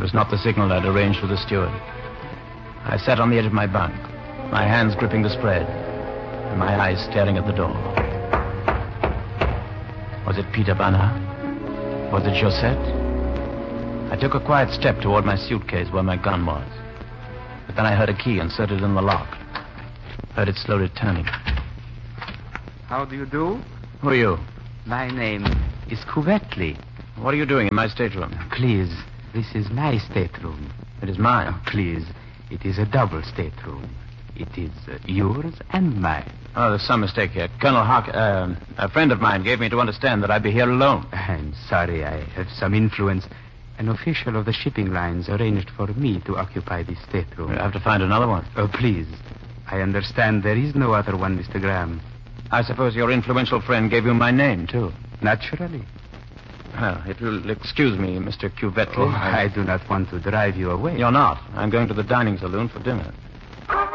was not the signal I'd arranged with the steward. I sat on the edge of my bunk, my hands gripping the spread, and my eyes staring at the door. Was it Peter Banner? Was it Josette? I took a quiet step toward my suitcase where my gun was. But then I heard a key inserted in the lock. Heard it slowly turning. How do you do? Who are you? My name is Cuvetli. What are you doing in my stateroom? Please, this is my stateroom. It is mine. Please, it is a double stateroom. It is yours and mine. Oh, there's some mistake here. Colonel Hawk, a friend of mine gave me to understand that I'd be here alone. I'm sorry, I have some influence. An official of the shipping lines arranged for me to occupy this stateroom. We'll have to find another one. Oh, please. I understand there is no other one, Mr. Graham. I suppose your influential friend gave you my name, too. Naturally. Well, if you'll excuse me, Mr. Cuvetli. I do not want to drive you away. You're not. I'm going to the dining saloon for dinner.